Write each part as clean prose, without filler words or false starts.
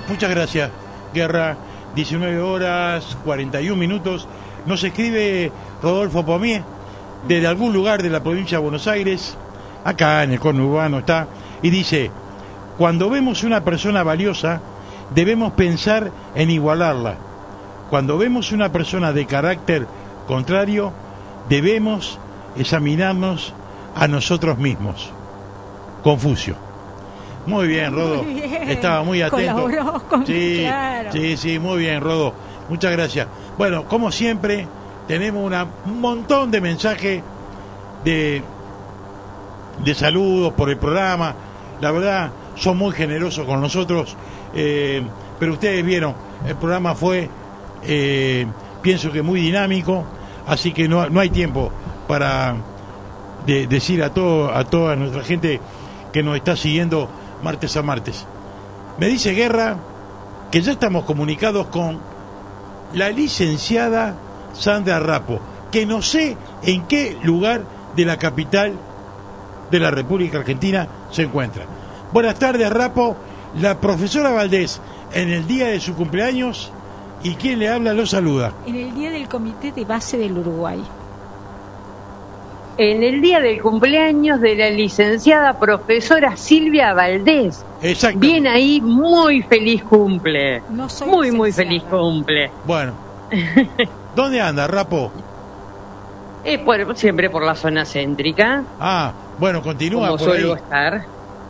Muchas gracias, Guerra. 19 horas 41 minutos. Nos escribe Rodolfo Pomier desde algún lugar de la provincia de Buenos Aires, acá en el conurbano está, y dice: cuando vemos una persona valiosa, debemos pensar en igualarla. Cuando vemos una persona de carácter contrario, debemos examinarnos a nosotros mismos. Confucio. Muy bien, Rodo. Muy bien. Estaba muy atento. Colaboró con... Sí, claro. sí, muy bien, Rodo. Muchas gracias. Bueno, como siempre, tenemos un montón de mensajes de saludos por el programa. La verdad, son muy generosos con nosotros. Pero ustedes vieron, el programa fue, pienso que muy dinámico, así que no hay tiempo para decir a toda nuestra gente que nos está siguiendo martes a martes. Me dice Guerra que ya estamos comunicados con la licenciada Sandra Rappo, que no sé en qué lugar de la capital de la República Argentina se encuentra. Buenas tardes, Rappo. La profesora Valdés, en el día de su cumpleaños, y quien le habla lo saluda. En el día del Comité de Base del Uruguay. En el día del cumpleaños de la licenciada profesora Silvia Valdés. Exacto. Bien ahí, muy feliz cumple. No soy muy feliz cumple. Bueno. ¿Dónde anda, Rappo? Siempre por la zona céntrica. Ah, bueno, continúa como por suelo ahí. estar.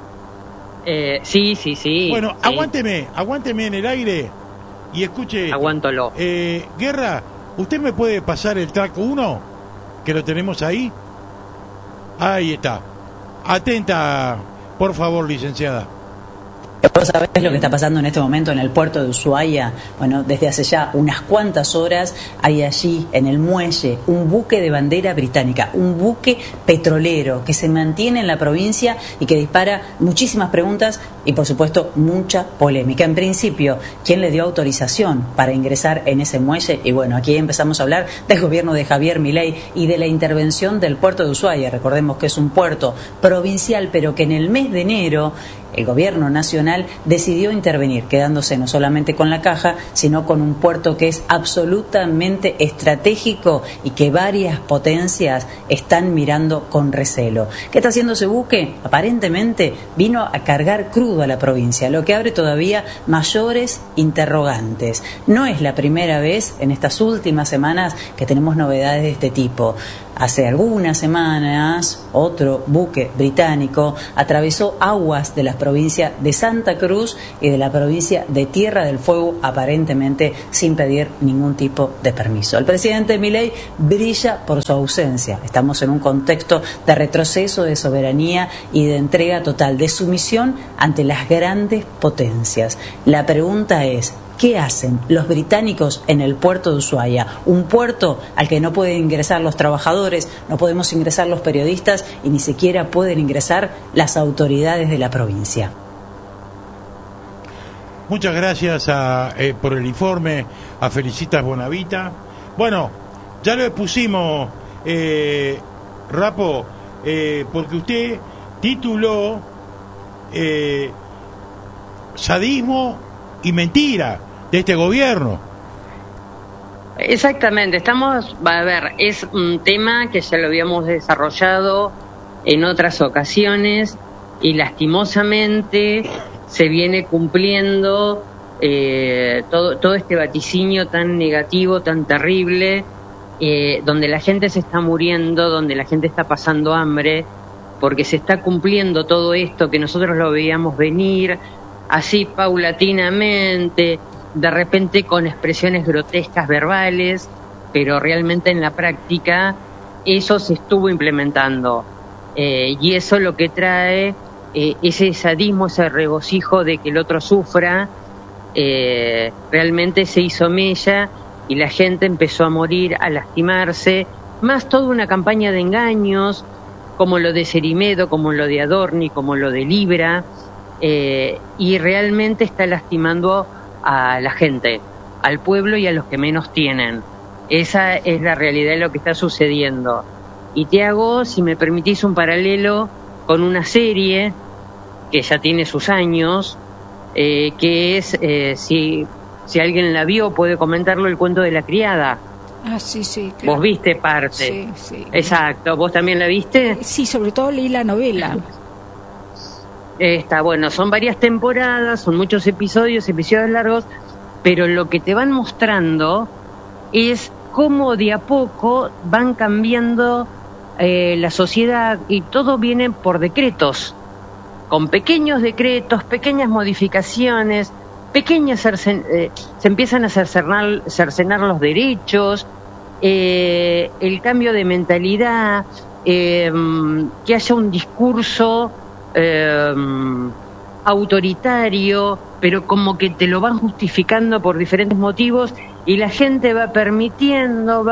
Sí. Bueno, sí. aguánteme en el aire y escuche. Aguántolo. Guerra, ¿usted me puede pasar el track 1? Que lo tenemos ahí. Ahí está. Atenta, por favor, licenciada. ¿Vos sabés lo que está pasando en este momento en el puerto de Ushuaia? Bueno, desde hace ya unas cuantas horas hay allí en el muelle un buque de bandera británica, un buque petrolero que se mantiene en la provincia y que dispara muchísimas preguntas y por supuesto mucha polémica. En principio, ¿quién le dio autorización para ingresar en ese muelle? Y bueno, aquí empezamos a hablar del gobierno de Javier Milei y de la intervención del puerto de Ushuaia. Recordemos que es un puerto provincial, pero que en el mes de enero el gobierno nacional decidió intervenir, quedándose no solamente con la caja, sino con un puerto que es absolutamente estratégico y que varias potencias están mirando con recelo. ¿Qué está haciendo ese buque? Aparentemente vino a cargar crudo a la provincia, lo que abre todavía mayores interrogantes. No es la primera vez en estas últimas semanas que tenemos novedades de este tipo. Hace algunas semanas, otro buque británico atravesó aguas de las provincias de Santa Cruz y de la provincia de Tierra del Fuego, aparentemente sin pedir ningún tipo de permiso. El presidente Milei brilla por su ausencia. Estamos en un contexto de retroceso de soberanía y de entrega total de sumisión ante las grandes potencias. La pregunta es: ¿qué hacen los británicos en el puerto de Ushuaia? Un puerto al que no pueden ingresar los trabajadores, no podemos ingresar los periodistas y ni siquiera pueden ingresar las autoridades de la provincia. Muchas gracias por el informe a Felicitas Bonavita. Bueno, ya lo expusimos, Rappo, porque usted tituló sadismo y mentira de este gobierno. Exactamente, es un tema que ya lo habíamos desarrollado en otras ocasiones y lastimosamente se viene cumpliendo todo este vaticinio tan negativo, tan terrible, donde la gente se está muriendo, donde la gente está pasando hambre, porque se está cumpliendo todo esto que nosotros lo veíamos venir así paulatinamente, de repente con expresiones grotescas verbales, pero realmente en la práctica eso se estuvo implementando. Y eso lo que trae ese sadismo, ese regocijo de que el otro sufra, realmente se hizo mella y la gente empezó a morir, a lastimarse, más toda una campaña de engaños, como lo de Cerimedo, como lo de Adorni, como lo de Libra, y realmente está lastimando a la gente, al pueblo y a los que menos tienen. Esa es la realidad de lo que está sucediendo. Y te hago, si me permitís, un paralelo con una serie que ya tiene sus años, que es, si alguien la vio puede comentarlo, El cuento de la criada. Ah, sí, sí, claro. Vos viste parte. Sí, sí. Exacto, ¿vos también la viste? Sí, sobre todo leí la novela. Bueno, son varias temporadas, son muchos episodios largos, pero lo que te van mostrando es cómo de a poco van cambiando la sociedad, y todo viene por decretos, con pequeños decretos, pequeñas modificaciones, se empiezan a cercenar los derechos, el cambio de mentalidad, que haya un discurso autoritario, pero como que te lo van justificando por diferentes motivos, y la gente va permitiendo,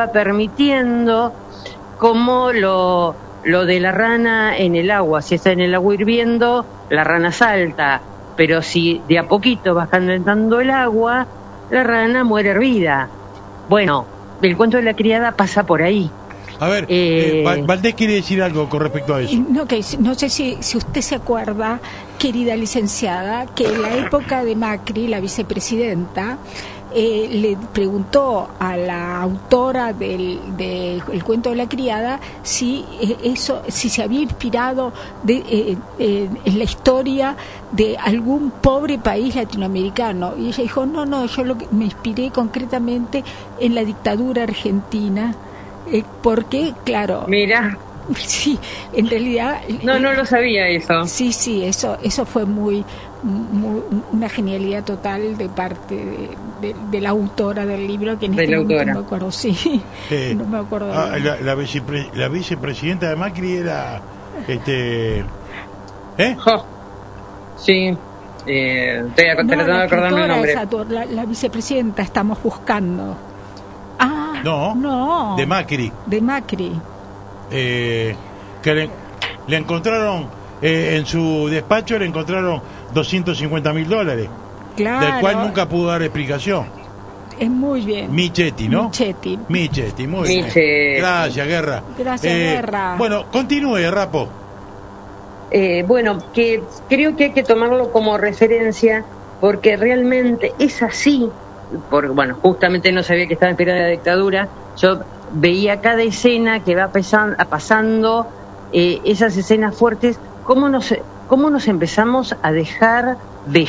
como lo de la rana en el agua. Si está en el agua hirviendo, la rana salta, pero si de a poquito vas calentando el agua, la rana muere hervida. Bueno, el cuento de la criada pasa por ahí. A ver, Valdés quiere decir algo con respecto a eso. No sé si usted se acuerda, querida licenciada, que en la época de Macri, la vicepresidenta, le preguntó a la autora del El cuento de la criada si se había inspirado en la historia de algún pobre país latinoamericano, y ella dijo no, yo me inspiré concretamente en la dictadura argentina, porque claro, mira, sí, en realidad no lo sabía eso. Sí, eso fue una genialidad total de parte de la autora del libro, que en este momento no me acuerdo, no me acuerdo. La vicepresidenta de Macri era Sí, estoy tratando de acordarme el nombre. La vicepresidenta estamos buscando. No, de Macri. Que le encontraron en su despacho, le encontraron $250.000, claro, del cual nunca pudo dar explicación. Es muy bien. Michetti, ¿no? Michetti, muy bien. Gracias, Guerra. Guerra. Bueno, continúe, Rapo. Que creo que hay que tomarlo como referencia, porque realmente es así. Porque, justamente no sabía que estaba inspirada en la dictadura. Yo veía cada escena que va pasando, esas escenas fuertes, cómo nos empezamos a dejar,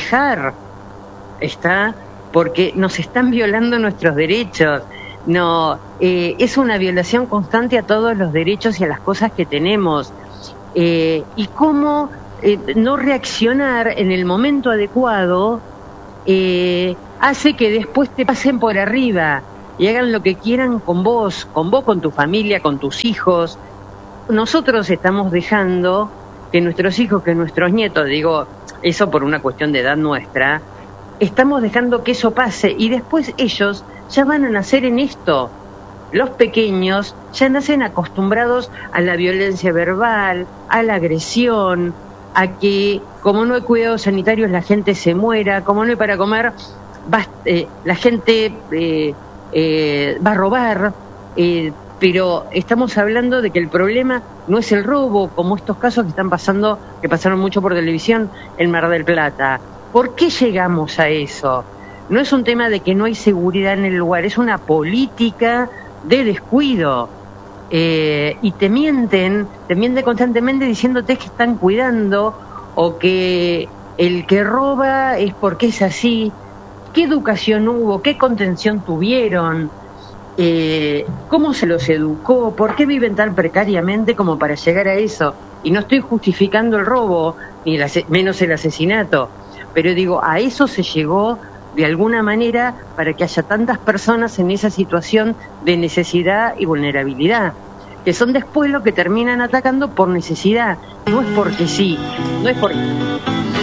porque nos están violando nuestros derechos. Es una violación constante a todos los derechos y a las cosas que tenemos. Y cómo no reaccionar en el momento adecuado hace que después te pasen por arriba y hagan lo que quieran con vos, con tu familia, con tus hijos. Nosotros estamos dejando que nuestros hijos, que nuestros nietos, digo eso por una cuestión de edad nuestra, estamos dejando que eso pase, y después ellos ya van a nacer en esto. Los pequeños ya nacen acostumbrados a la violencia verbal, a la agresión, a que como no hay cuidados sanitarios la gente se muera, como no hay para comer, la gente va a robar, pero estamos hablando de que el problema no es el robo, como estos casos que pasaron mucho por televisión en Mar del Plata. ¿Por qué llegamos a eso? No es un tema de que no hay seguridad en el lugar, es una política de descuido, y te mienten constantemente diciéndote que están cuidando, o que el que roba es porque es así. ¿Qué educación hubo? ¿Qué contención tuvieron? ¿Cómo se los educó? ¿Por qué viven tan precariamente como para llegar a eso? Y no estoy justificando el robo, ni menos el asesinato, pero digo, a eso se llegó de alguna manera para que haya tantas personas en esa situación de necesidad y vulnerabilidad, que son después los que terminan atacando por necesidad, no es porque sí, no es porque...